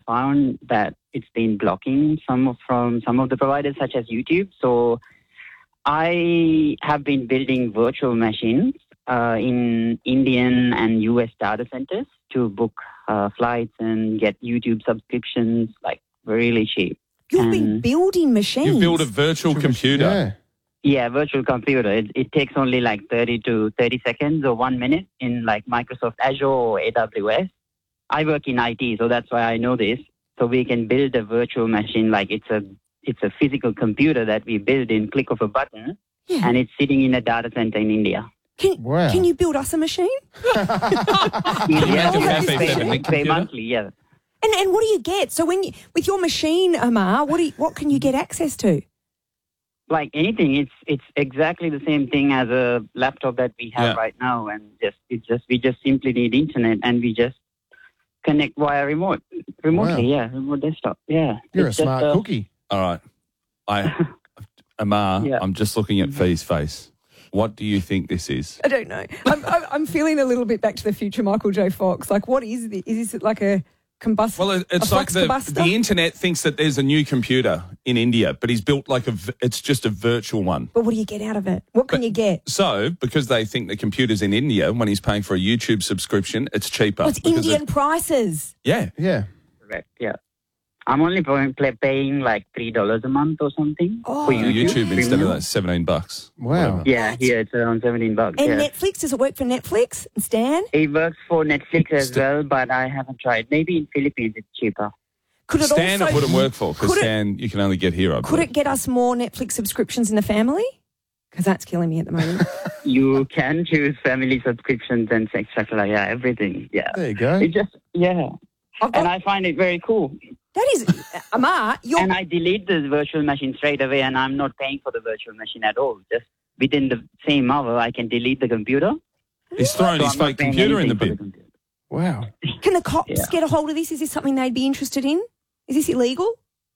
found that it's been blocking from some of the providers, such as YouTube. So I have been building virtual machines in Indian and US data centers to book flights and get YouTube subscriptions, like really cheap. You've been building machines. You build a virtual computer. Yeah, virtual computer. It takes only like 30 to 30 seconds or 1 minute in like Microsoft Azure or AWS. I work in IT, so that's why I know this. So we can build a virtual machine like it's a physical computer that we build in click of a button, and it's sitting in a data center in India. Can you build us a machine? Pay monthly, yeah. And what do you get? So with your machine, Amar, what can you get access to? Like anything, it's exactly the same thing as a laptop that we have right now, and we just simply need internet, and we just connect via remotely, remote desktop. Yeah, you're a smart cookie. All right, Amar, I'm just looking at Fee's face. What do you think this is? I don't know. I'm feeling a little bit Back to the Future, Michael J. Fox. Like, what is this? Is this like a combustor? Well, it's like the internet thinks that there's a new computer in India, but he's built it's just a virtual one. But what do you get out of it? What can you get? So, because they think the computer's in India, when he's paying for a YouTube subscription, it's cheaper. Oh, it's Indian prices. Yeah. Yeah. Correct, yeah. I'm only paying like $3 a month or something for YouTube instead of $17. Wow. Yeah, here it's around $17. And Netflix, does it work for Netflix, Stan? It works for Netflix as well, but I haven't tried. Maybe in Philippines it's cheaper. Stan it wouldn't work for, because Stan you can only get here. Could it get us more Netflix subscriptions in the family? Because that's killing me at the moment. You can choose family subscriptions and etc. Yeah, everything. Yeah. There you go. It just, and I find it very cool. That is, Amar, And I delete the virtual machine straight away, and I'm not paying for the virtual machine at all. Just within the same hour, I can delete the computer. He's thrown his fake computer in the bin. Wow. Can the cops get a hold of this? Is this something they'd be interested in? Is this illegal?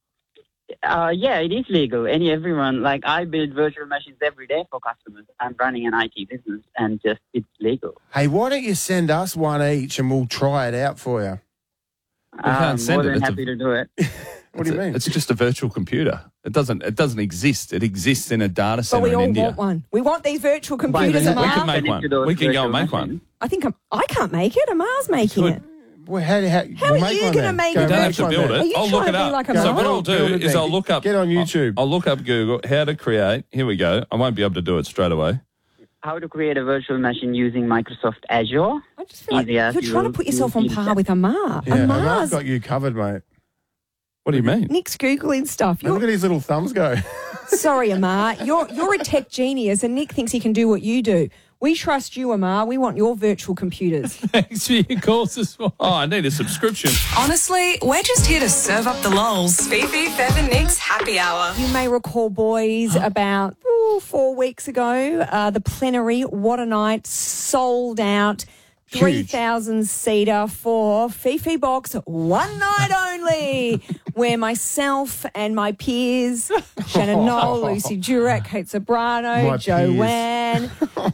Yeah, it is legal. Everyone, like I build virtual machines every day for customers. I'm running an IT business, and it's legal. Hey, why don't you send us one each and we'll try it out for you? I'm more than happy to do it. What do you mean? It's just a virtual computer. It doesn't exist. It exists in a data center in India. But we all want one. We want these virtual computers, Amar. We can make one. We can go and make one. I think I can't make it. Amar's making it. Well, how are you going to make it? You don't have to build it. I'll look it up. So what I'll do is I'll look up. Get on YouTube. I'll look up Google how to create. Here we go. I won't be able to do it straight away. How to create a virtual machine using Microsoft Azure. I just feel like you're trying to put yourself on par with Amar. Yeah, Amar's got you covered, mate. What do you mean? Nick's Googling stuff. Look at his little thumbs go. Sorry, Amar. You're a tech genius, and Nick thinks he can do what you do. We trust you, Amar. We want your virtual computers. Thanks for your calls as well. Oh, I need a subscription. Honestly, we're just here to serve up the lols. Fifi, Fev and Nick's Happy Hour. You may recall, boys, about 4 weeks ago, the plenary, what a night, sold out. 3,000-seater for Fifi Box, one night only, where myself and my peers, Shannon Knoll, Lucy Durack, Kate Sobrano, Joanne,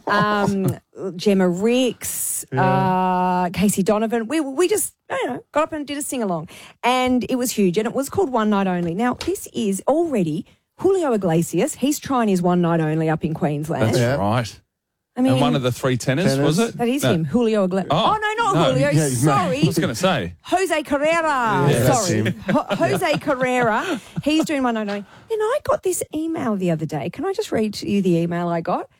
Gemma Ricks, Casey Donovan, we just got up and did a sing-along. And it was huge, and it was called One Night Only. Now, this is already Julio Iglesias. He's trying his one night only up in Queensland. That's right. I mean, and one of the three tenors, was it? That is him, Julio Iglesias. Oh, no, not Julio. Yeah, sorry. I was going to say. Jose Carrera. Yeah, sorry. Jose Carrera. He's doing one night only. Then I got this email the other day. Can I just read to you the email I got?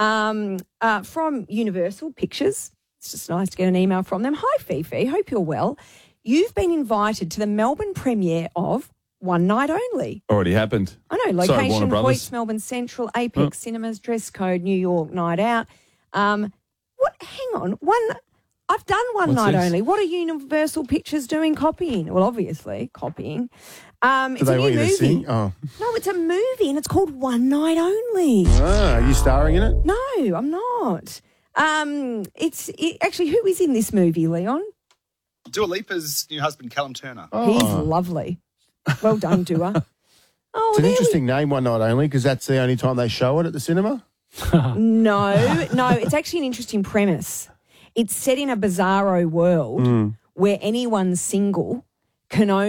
From Universal Pictures. It's just nice to get an email from them. Hi, Fifi. Hope you're well. You've been invited to the Melbourne premiere of One Night Only. Already happened. I know. Sorry, Location, Warner Hoyts, Melbourne Central, Apex Cinemas, dress code, New York, night out. Hang on. I've done One Night Only. What are Universal Pictures doing? Copying. Well, obviously, copying. It's a new movie. Sing? Oh. No, it's a movie and it's called One Night Only. Are you starring in it? No, I'm not. Actually, who is in this movie, Leon? Dua Lipa's new husband, Callum Turner. Oh. He's lovely. Well done, Dua. It's an interesting name, One Night Only, because that's the only time they show it at the cinema. No, it's actually an interesting premise. It's set in a bizarro world where anyone single can